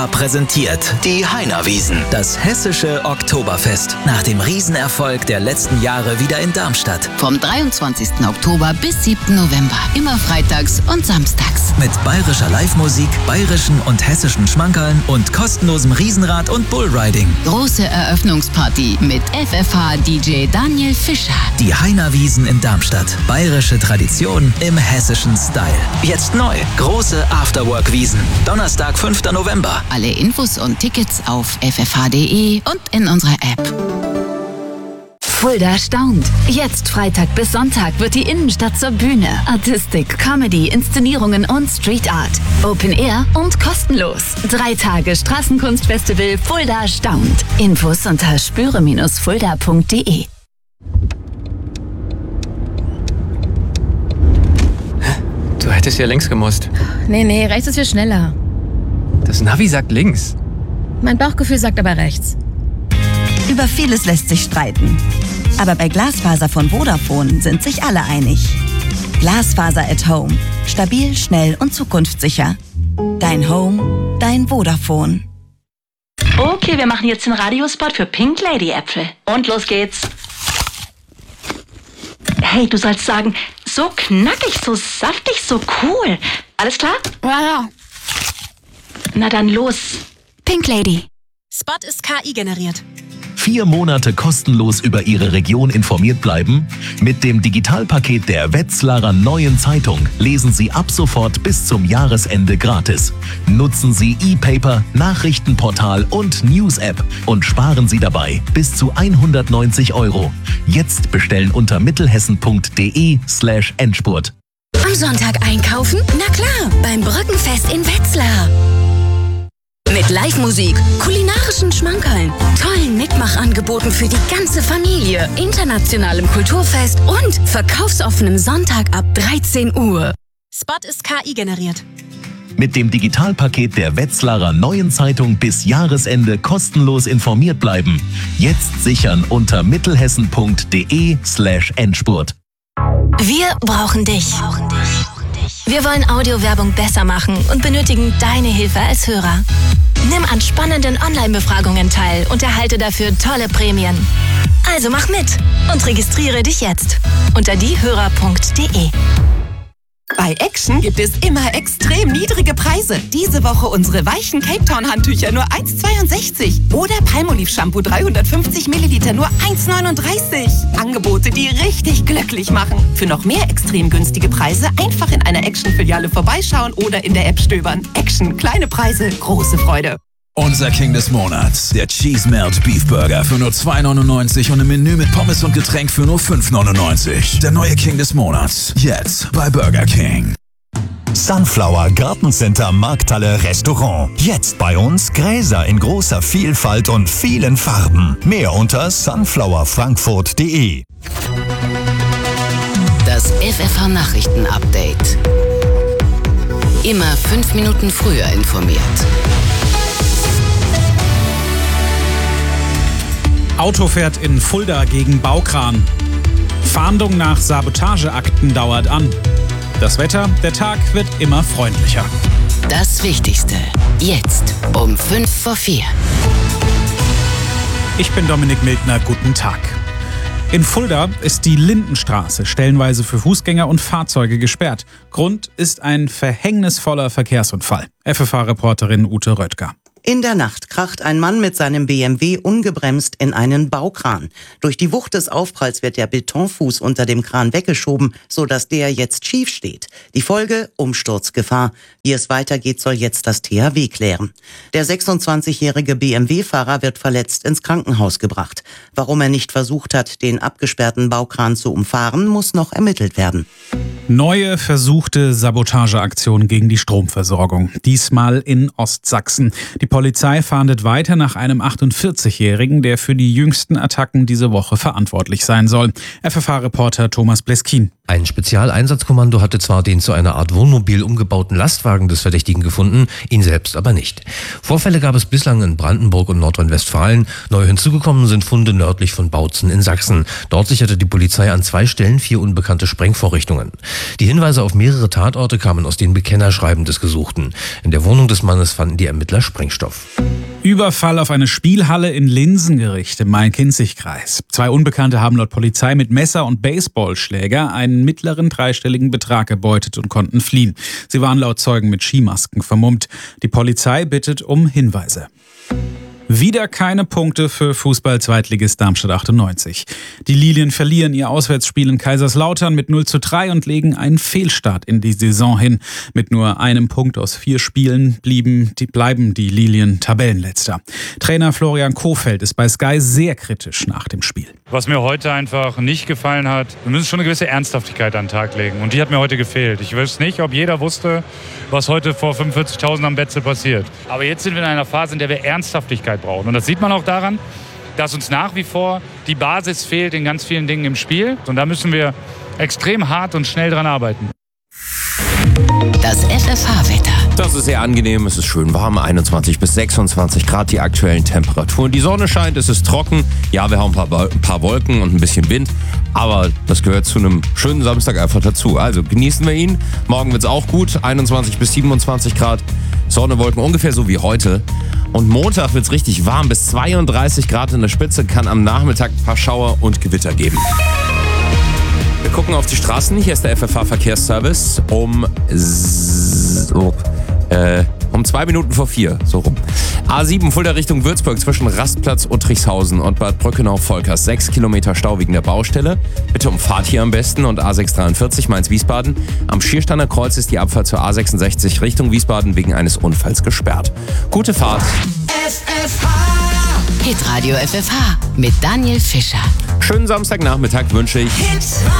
Präsentiert die Heinerwiesen, das hessische Oktoberfest. Nach dem Riesenerfolg der letzten Jahre wieder in Darmstadt. Vom 23. Oktober bis 7. November. Immer freitags und samstags. Mit bayerischer Live-Musik, bayerischen und hessischen Schmankerln und kostenlosem Riesenrad und Bullriding. Große Eröffnungsparty mit FFH-DJ Daniel Fischer. Die Heinerwiesen in Darmstadt. Bayerische Tradition im hessischen Style. Jetzt neu. Große Afterwork-Wiesen. Donnerstag, 5. November. Alle Infos und Tickets auf ffh.de und in unserer App. Fulda staunt. Jetzt Freitag bis Sonntag wird die Innenstadt zur Bühne. Artistik, Comedy, Inszenierungen und Street Art. Open Air und kostenlos. 3 Tage Straßenkunstfestival Fulda staunt. Infos unter spüre-fulda.de. Du hättest ja links gemusst. Nee, rechts ist viel schneller. Das Navi sagt links. Mein Bauchgefühl sagt aber rechts. Über vieles lässt sich streiten. Aber bei Glasfaser von Vodafone sind sich alle einig. Glasfaser at Home. Stabil, schnell und zukunftssicher. Dein Home, dein Vodafone. Okay, wir machen jetzt den Radiospot für Pink Lady Äpfel. Und los geht's. Hey, du sollst sagen, so knackig, so saftig, so cool. Alles klar? Ja. Na dann los. Pink Lady. Spot ist KI generiert. 4 Monate kostenlos über Ihre Region informiert bleiben? Mit dem Digitalpaket der Wetzlarer Neuen Zeitung lesen Sie ab sofort bis zum Jahresende gratis. Nutzen Sie E-Paper, Nachrichtenportal und News-App und sparen Sie dabei bis zu 190 €. Jetzt bestellen unter mittelhessen.de/Endspurt. Am Sonntag einkaufen? Na klar, beim Brückenfest in Wetzlar. Mit Live-Musik, kulinarischen Schmankerln, tollen Mitmachangeboten für die ganze Familie, internationalem Kulturfest und verkaufsoffenem Sonntag ab 13 Uhr. Spot ist KI generiert. Mit dem Digitalpaket der Wetzlarer Neuen Zeitung bis Jahresende kostenlos informiert bleiben. Jetzt sichern unter mittelhessen.de/Endspurt. Wir brauchen dich. Wir wollen Audiowerbung besser machen und benötigen deine Hilfe als Hörer. Nimm an spannenden Online-Befragungen teil und erhalte dafür tolle Prämien. Also mach mit und registriere dich jetzt unter diehörer.de. Bei Action gibt es immer extrem niedrige Preise. Diese Woche unsere weichen Cape Town Handtücher nur 1,62 oder Palmolive Shampoo 350 Milliliter nur 1,39. Angebote, die richtig glücklich machen. Für noch mehr extrem günstige Preise einfach in einer Action-Filiale vorbeischauen oder in der App stöbern. Action, kleine Preise, große Freude. Unser King des Monats, der Cheese Melt Beef Burger für nur 2,99 und im Menü mit Pommes und Getränk für nur 5,99. Der neue King des Monats, jetzt bei Burger King. Sunflower Gartencenter Markthalle Restaurant. Jetzt bei uns Gräser in großer Vielfalt und vielen Farben. Mehr unter sunflowerfrankfurt.de. Das FFH Nachrichten Update. Immer 5 Minuten früher informiert. Auto fährt in Fulda gegen Baukran. Fahndung nach Sabotageakten dauert an. Das Wetter, der Tag wird immer freundlicher. Das Wichtigste. Jetzt um 3:55. Ich bin Dominik Mildner, guten Tag. In Fulda ist die Lindenstraße stellenweise für Fußgänger und Fahrzeuge gesperrt. Grund ist ein verhängnisvoller Verkehrsunfall. FFH-Reporterin Ute Röttger. In der Nacht kracht ein Mann mit seinem BMW ungebremst in einen Baukran. Durch die Wucht des Aufpralls wird der Betonfuß unter dem Kran weggeschoben, sodass der jetzt schief steht. Die Folge: Umsturzgefahr. Wie es weitergeht, soll jetzt das THW klären. Der 26-jährige BMW-Fahrer wird verletzt ins Krankenhaus gebracht. Warum er nicht versucht hat, den abgesperrten Baukran zu umfahren, muss noch ermittelt werden. Neue versuchte Sabotageaktion gegen die Stromversorgung. Diesmal in Ostsachsen. Die Polizei fahndet weiter nach einem 48-Jährigen, der für die jüngsten Attacken diese Woche verantwortlich sein soll. FFH-Reporter Thomas Bleskin. Ein Spezialeinsatzkommando hatte zwar den zu einer Art Wohnmobil umgebauten Lastwagen des Verdächtigen gefunden, ihn selbst aber nicht. Vorfälle gab es bislang in Brandenburg und Nordrhein-Westfalen. Neu hinzugekommen sind Funde nördlich von Bautzen in Sachsen. Dort sicherte die Polizei an 2 Stellen 4 unbekannte Sprengvorrichtungen. Die Hinweise auf mehrere Tatorte kamen aus den Bekennerschreiben des Gesuchten. In der Wohnung des Mannes fanden die Ermittler Sprengstoff. Sauerstoff. Überfall auf eine Spielhalle in Linsengericht im Main-Kinzig-Kreis. 2 Unbekannte haben laut Polizei mit Messer und Baseballschläger einen mittleren dreistelligen Betrag erbeutet und konnten fliehen. Sie waren laut Zeugen mit Skimasken vermummt. Die Polizei bittet um Hinweise. Wieder keine Punkte für Fußball-Zweitligist Darmstadt 98. Die Lilien verlieren ihr Auswärtsspiel in Kaiserslautern mit 0:3 und legen einen Fehlstart in die Saison hin. Mit nur einem Punkt aus 4 Spielen bleiben die Lilien Tabellenletzter. Trainer Florian Kohfeldt ist bei Sky sehr kritisch nach dem Spiel. Was mir heute einfach nicht gefallen hat, wir müssen schon eine gewisse Ernsthaftigkeit an den Tag legen. Und die hat mir heute gefehlt. Ich weiß nicht, ob jeder wusste, was heute vor 45.000 am Betze passiert. Aber jetzt sind wir in einer Phase, in der wir Ernsthaftigkeit brauchen. Und das sieht man auch daran, dass uns nach wie vor die Basis fehlt in ganz vielen Dingen im Spiel. Und da müssen wir extrem hart und schnell dran arbeiten. Das FFH-Wetter. Das ist sehr angenehm, es ist schön warm, 21 bis 26 Grad die aktuellen Temperaturen. Die Sonne scheint, es ist trocken. Ja, wir haben ein paar Wolken und ein bisschen Wind, aber das gehört zu einem schönen Samstag einfach dazu. Also genießen wir ihn. Morgen wird es auch gut, 21 bis 27 Grad. Sonne, Wolken ungefähr so wie heute. Und Montag wird es richtig warm, bis 32 Grad in der Spitze, kann am Nachmittag ein paar Schauer und Gewitter geben. Wir gucken auf die Straßen. Hier ist der FFH-Verkehrsservice um 2 Minuten vor 4, so rum. A7 Fulda Richtung Würzburg zwischen Rastplatz Uttrichshausen und Bad Brückenau-Volkers. 6 Kilometer Stau wegen der Baustelle. Bitte umfahrt hier am besten. Und A643 Mainz-Wiesbaden. Am Schiersteiner Kreuz ist die Abfahrt zur A66 Richtung Wiesbaden wegen eines Unfalls gesperrt. Gute Fahrt. FFH. Hitradio FFH mit Daniel Fischer. Schönen Samstagnachmittag wünsche ich.